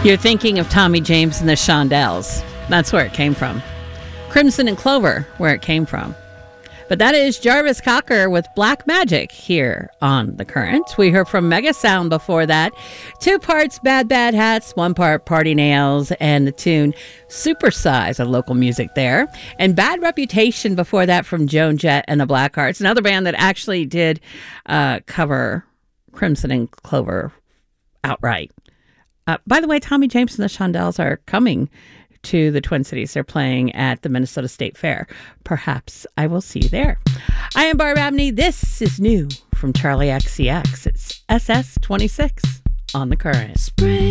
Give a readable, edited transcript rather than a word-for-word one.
You're thinking of Tommy James and the Shondells. That's where it came from. Crimson and Clover, where it came from. But that is Jarvis Cocker with Black Magic here on The Current. We heard from Mega Sound before that. 2 parts Bad Bad Hats, 1 part Party Nails, and the tune Supersize of local music there. And Bad Reputation before that from Joan Jett and the Blackhearts, another band that actually did cover Crimson and Clover outright. By the way, Tommy James and the Shondells are coming to the Twin Cities. They're playing at the Minnesota State Fair. Perhaps I will see you there. I am Barb Abney. This is new from Charlie XCX. It's SS26 on The Current. Spring.